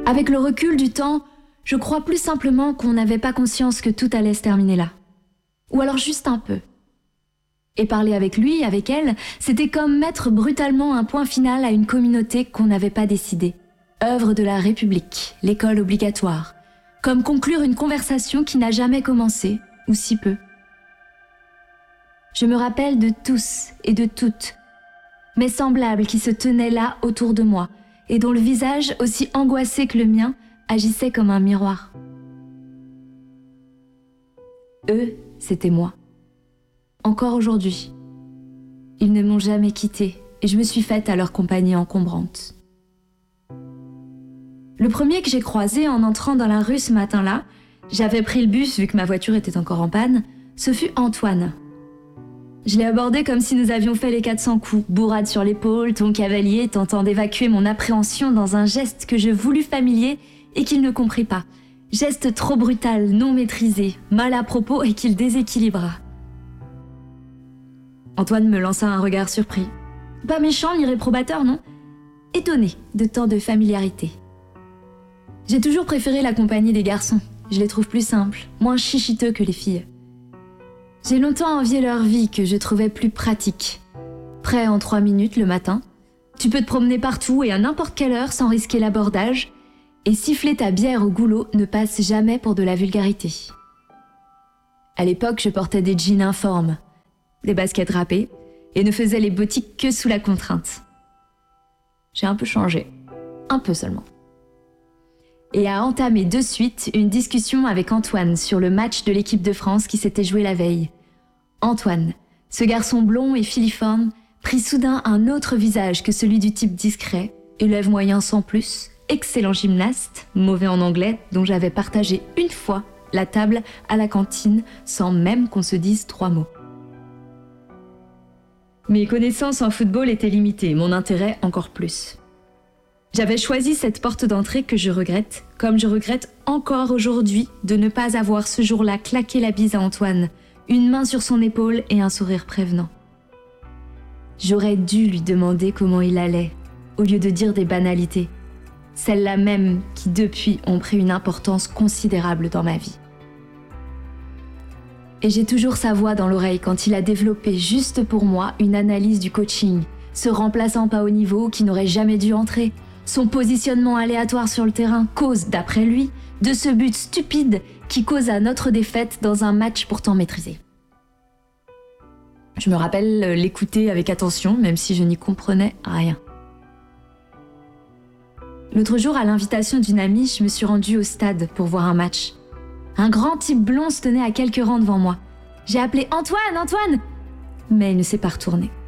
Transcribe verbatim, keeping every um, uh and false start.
Avec le recul du temps, je crois plus simplement qu'on n'avait pas conscience que tout allait se terminer là. Ou alors juste un peu. Et parler avec lui, avec elle, c'était comme mettre brutalement un point final à une communauté qu'on n'avait pas décidée. Œuvre de la République, l'école obligatoire. Comme conclure une conversation qui n'a jamais commencé, ou si peu. Je me rappelle de tous et de toutes, mes semblables qui se tenaient là autour de moi, et dont le visage, aussi angoissé que le mien, agissait comme un miroir. Eux, c'était moi. Encore aujourd'hui. Ils ne m'ont jamais quittée, et je me suis faite à leur compagnie encombrante. Le premier que j'ai croisé en entrant dans la rue ce matin-là, j'avais pris le bus vu que ma voiture était encore en panne, ce fut Antoine. Je l'ai abordé comme si nous avions fait les quatre cents coups, bourrade sur l'épaule, ton cavalier tentant d'évacuer mon appréhension dans un geste que je voulus familier et qu'il ne comprit pas. Geste trop brutal, non maîtrisé, mal à propos et qu'il déséquilibra. Antoine me lança un regard surpris. Pas méchant ni réprobateur, non ? Étonné de tant de familiarité. J'ai toujours préféré la compagnie des garçons. Je les trouve plus simples, moins chichiteux que les filles. J'ai longtemps envié leur vie que je trouvais plus pratique. Prêt en trois minutes le matin, tu peux te promener partout et à n'importe quelle heure sans risquer l'abordage, et siffler ta bière au goulot ne passe jamais pour de la vulgarité. À l'époque, je portais des jeans informes, des baskets râpées, et ne faisais les boutiques que sous la contrainte. J'ai un peu changé, un peu seulement. Et a entamé de suite une discussion avec Antoine sur le match de l'équipe de France qui s'était joué la veille. Antoine, ce garçon blond et filiforme, prit soudain un autre visage que celui du type discret, élève moyen sans plus, excellent gymnaste, mauvais en anglais, dont j'avais partagé une fois la table à la cantine sans même qu'on se dise trois mots. Mes connaissances en football étaient limitées, mon intérêt encore plus. J'avais choisi cette porte d'entrée que je regrette, comme je regrette encore aujourd'hui de ne pas avoir ce jour-là claqué la bise à Antoine, une main sur son épaule et un sourire prévenant. J'aurais dû lui demander comment il allait, au lieu de dire des banalités, celles-là même qui depuis ont pris une importance considérable dans ma vie. Et j'ai toujours sa voix dans l'oreille quand il a développé juste pour moi une analyse du coaching, ce remplaçant pas au niveau qui n'aurait jamais dû entrer, son positionnement aléatoire sur le terrain cause, d'après lui, de ce but stupide qui causa notre défaite dans un match pourtant maîtrisé. Je me rappelle l'écouter avec attention, même si je n'y comprenais rien. L'autre jour, à l'invitation d'une amie, je me suis rendue au stade pour voir un match. Un grand type blond se tenait à quelques rangs devant moi. J'ai appelé « Antoine, Antoine !» mais il ne s'est pas retourné.